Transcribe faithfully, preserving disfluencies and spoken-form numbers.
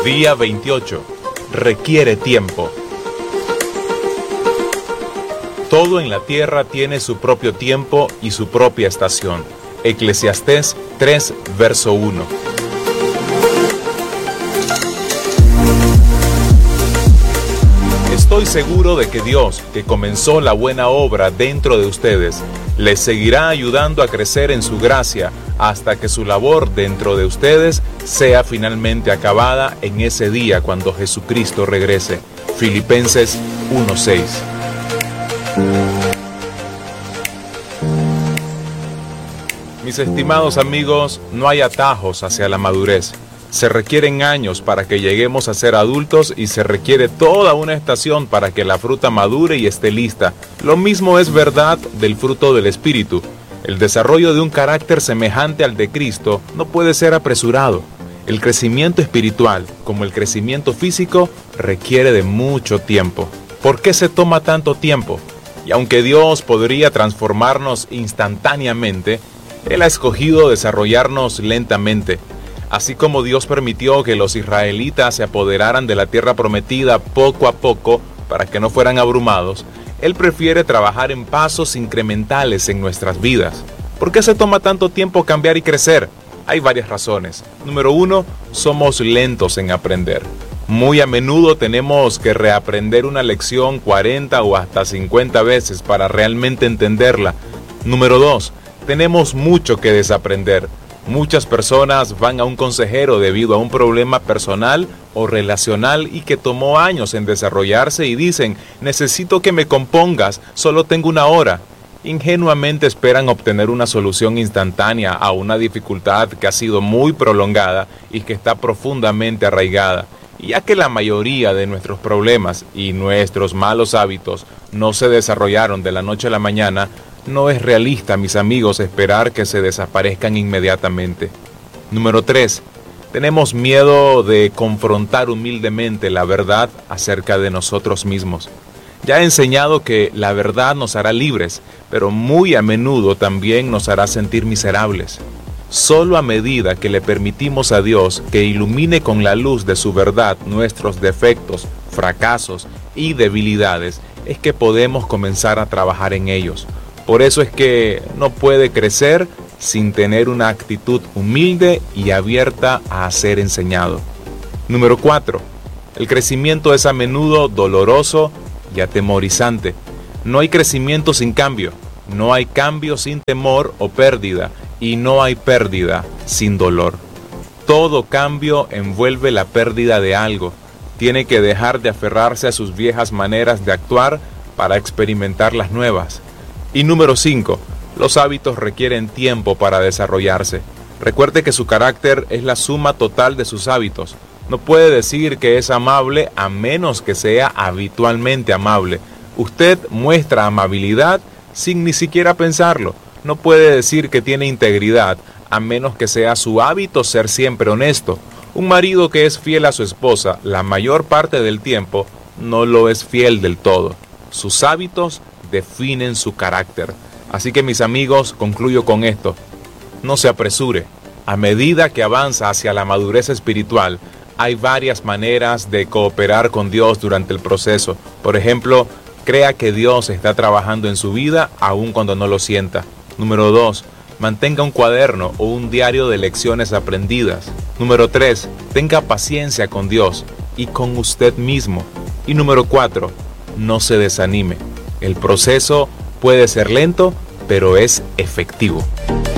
Día veintiocho. Requiere tiempo. Todo en la tierra tiene su propio tiempo y su propia estación. Eclesiastés tres, verso uno. Estoy seguro de que Dios, que comenzó la buena obra dentro de ustedes, les seguirá ayudando a crecer en su gracia hasta que su labor dentro de ustedes sea finalmente acabada en ese día cuando Jesucristo regrese. Filipenses uno seis. Mis estimados amigos, no hay atajos hacia la madurez. Se requieren años para que lleguemos a ser adultos y se requiere toda una estación para que la fruta madure y esté lista. Lo mismo es verdad del fruto del Espíritu. El desarrollo de un carácter semejante al de Cristo no puede ser apresurado. El crecimiento espiritual, como el crecimiento físico, requiere de mucho tiempo. ¿Por qué se toma tanto tiempo? Y aunque Dios podría transformarnos instantáneamente, Él ha escogido desarrollarnos lentamente. Así como Dios permitió que los israelitas se apoderaran de la tierra prometida poco a poco para que no fueran abrumados, Él prefiere trabajar en pasos incrementales en nuestras vidas. ¿Por qué se toma tanto tiempo cambiar y crecer? Hay varias razones. Número uno, somos lentos en aprender. Muy a menudo tenemos que reaprender una lección cuarenta o hasta cincuenta veces para realmente entenderla. Número dos, tenemos mucho que desaprender. Muchas personas van a un consejero debido a un problema personal o relacional y que tomó años en desarrollarse y dicen, necesito que me compongas, solo tengo una hora. Ingenuamente esperan obtener una solución instantánea a una dificultad que ha sido muy prolongada y que está profundamente arraigada. Y ya que la mayoría de nuestros problemas y nuestros malos hábitos no se desarrollaron de la noche a la mañana, no es realista, mis amigos, esperar que se desaparezcan inmediatamente. Número tres. Tenemos miedo de confrontar humildemente la verdad acerca de nosotros mismos. Ya he enseñado que la verdad nos hará libres, pero muy a menudo también nos hará sentir miserables. Solo a medida que le permitimos a Dios que ilumine con la luz de su verdad nuestros defectos, fracasos y debilidades, es que podemos comenzar a trabajar en ellos. Por eso es que no puede crecer sin tener una actitud humilde y abierta a ser enseñado. Número cuatro. El crecimiento es a menudo doloroso y atemorizante. No hay crecimiento sin cambio, no hay cambio sin temor o pérdida, y no hay pérdida sin dolor. Todo cambio envuelve la pérdida de algo. Tiene que dejar de aferrarse a sus viejas maneras de actuar para experimentar las nuevas. Y número cinco. Los hábitos requieren tiempo para desarrollarse. Recuerde que su carácter es la suma total de sus hábitos. No puede decir que es amable a menos que sea habitualmente amable. Usted muestra amabilidad sin ni siquiera pensarlo. No puede decir que tiene integridad a menos que sea su hábito ser siempre honesto. Un marido que es fiel a su esposa la mayor parte del tiempo no lo es fiel del todo. Sus hábitos definen su carácter. Así que, mis amigos, concluyo con esto. No se apresure. A medida que avanza hacia la madurez espiritual, hay varias maneras de cooperar con Dios durante el proceso. Por ejemplo, crea que Dios está trabajando en su vida aun cuando no lo sienta. Número dos. Mantenga un cuaderno o un diario de lecciones aprendidas. Número tres. Tenga paciencia con Dios y con usted mismo. Y número cuatro. No se desanime. El proceso puede ser lento, pero es efectivo.